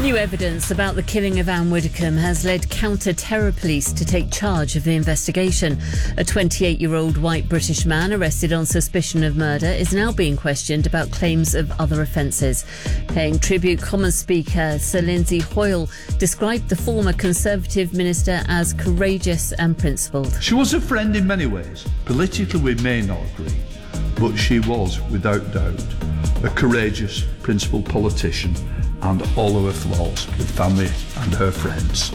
New evidence about the killing of Anne Widdecombe has led counter-terror police to take charge of the investigation. A 28-year-old white British man arrested on suspicion of murder is now being questioned about claims of other offences. Paying tribute, Commons Speaker Sir Lindsay Hoyle described the former Conservative minister as courageous and principled. She was a friend in many ways. Politically we may not agree, but she was, without doubt, a courageous, principled politician, and all of her flaws with family and her friends.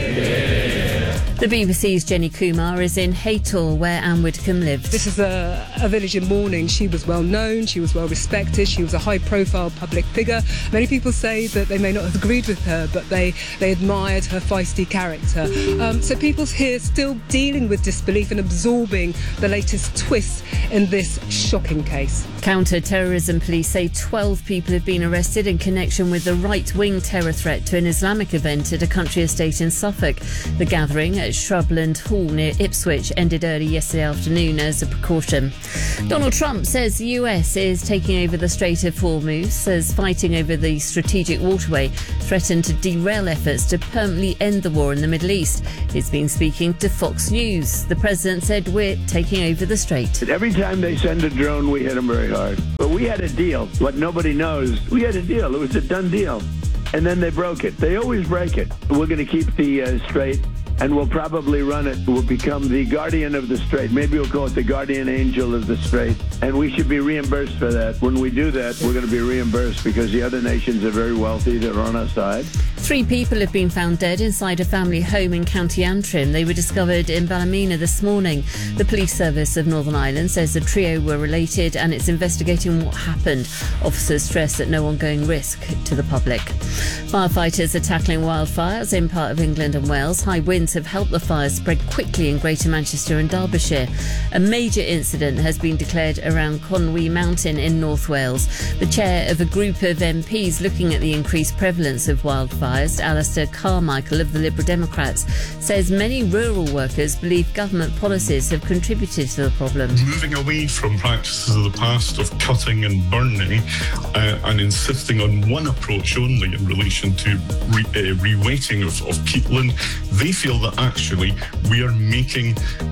The BBC's Jenny Kumar is in Haytor, where Anne Widdecombe lived. This is a village in mourning. She was well known, she was well respected, she was a high-profile public figure. Many people say that they may not have agreed with her, but they admired her feisty character. So people here still dealing with disbelief and absorbing the latest twists in this shocking case. Counter-terrorism police say 12 people have been arrested in connection with the right-wing terror threat to an Islamic event at a country estate in Suffolk. The gathering at Shrubland Hall near Ipswich ended early yesterday afternoon as a precaution. Donald Trump says the US is taking over the Strait of Hormuz, says fighting over the strategic waterway threatened to derail efforts to permanently end the war in the Middle East. He's been speaking to Fox News. The president said, "We're taking over the strait." Every time they send a drone, we hit them very hard. But we had a deal. What nobody knows, we had a deal. It was a done deal. And then they broke it. They always break it. We're going to keep the strait, and we'll probably run it. We'll become the guardian of the strait. Maybe we'll call it the guardian angel of the strait. And we should be reimbursed for that. When we do that, we're going to be reimbursed because the other nations are very wealthy. They're on our side. 3 people have been found dead inside a family home in County Antrim. They were discovered in Ballymena this morning. The police service of Northern Ireland says the trio were related and it's investigating what happened. Officers stress that no ongoing risk to the public. Firefighters are tackling wildfires in part of England and Wales. High winds have helped the fires spread quickly in Greater Manchester and Derbyshire. A major incident has been declared around Conwy Mountain in North Wales. The chair of a group of MPs looking at the increased prevalence of wildfires, Alistair Carmichael of the Liberal Democrats, says many rural workers believe government policies have contributed to the problem. Moving away from practices of the past of cutting and burning and insisting on one approach only in relation to reweighting of peatland, they feel that actually we are making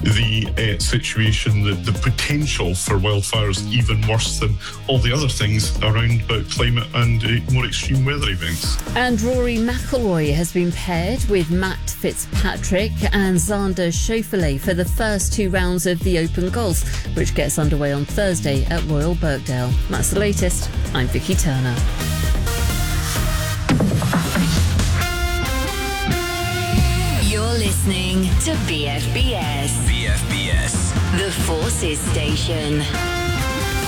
the situation, the potential for wildfires even worse than all the other things around about climate and more extreme weather events. And Rory McIlroy has been paired with Matt Fitzpatrick and Xander Schauffele for the first 2 rounds of the Open Golf, which gets underway on Thursday at Royal Birkdale. That's the latest. I'm Vicky Turner. You're listening to BFBS. BFBS. The Forces Station.